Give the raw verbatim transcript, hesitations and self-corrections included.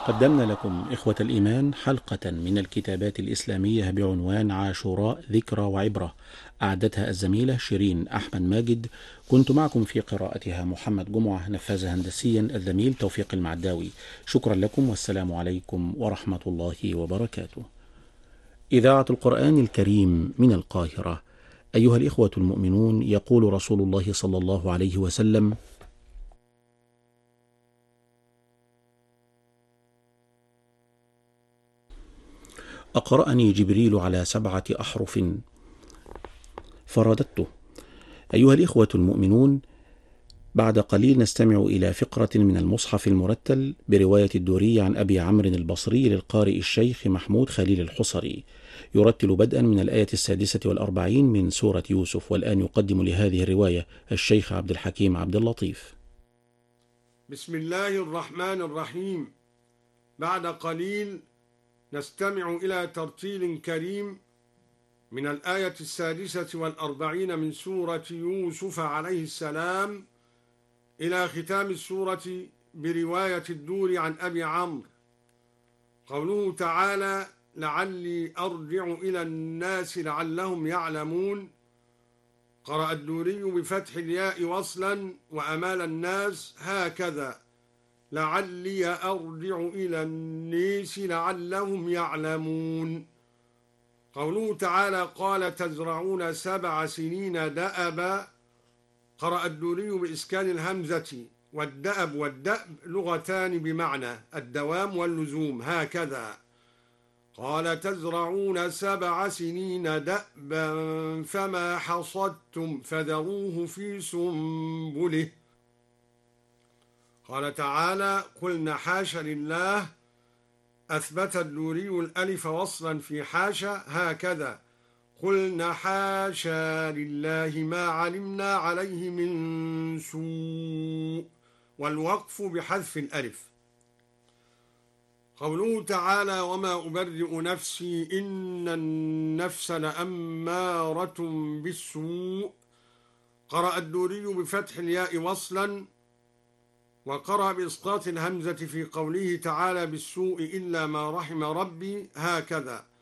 قدمنا لكم إخوة الإيمان حلقة من الكتابات الإسلامية بعنوان عاشوراء ذكرى وعبرة، أعدتها الزميلة شيرين أحمد ماجد. كنت معكم في قراءتها محمد جمعة، نفذ هندسيا الزميل توفيق المعداوي. شكرا لكم والسلام عليكم ورحمة الله وبركاته. إذاعة القرآن الكريم من القاهرة. أيها الإخوة المؤمنون، يقول رسول الله صلى الله عليه وسلم: أقرأني جبريل على سبعة أحرف فرددته. أيها الإخوة المؤمنون، بعد قليل نستمع إلى فقرة من المصحف المرتل برواية الدوري عن أبي عمرو البصري للقارئ الشيخ محمود خليل الحصري، يرتل بدءا من الآية السادسة والأربعين من سورة يوسف. والآن يقدم لهذه الرواية الشيخ عبد الحكيم عبد اللطيف. بسم الله الرحمن الرحيم. بعد قليل نستمع إلى ترتيل كريم من الآية السادسة والأربعين من سورة يوسف عليه السلام إلى ختام السورة برواية الدور عن أبي عمرو. قوله تعالى: لعلي أرجع إلى الناس لعلهم يعلمون. قرأ الدوري بفتح الياء وصلا وأمال الناس هكذا: لعلي أرجع إلى الناس لعلهم يعلمون. قوله تعالى: قال تزرعون سبع سنين دأبا. قرأ الدوري بإسكان الهمزة، والدأب والدأب لغتان بمعنى الدوام واللزوم هكذا: قال تزرعون سبع سنين دأبا فما حصدتم فذروه في سنبله. قال تعالى: قلنا حاشا لله. أثبت الدوري الألف وصلا في حاشا هكذا: قلنا حاشا لله ما علمنا عليه من سوء، والوقف بحذف الألف. قوله تعالى: وما أبرئ نفسي إن النفس لأمارة بالسوء. قرأ الدوري بفتح الياء وصلا، وقرأ بإسقاط الهمزة في قوله تعالى: بالسوء إلا ما رحم ربي هكذا: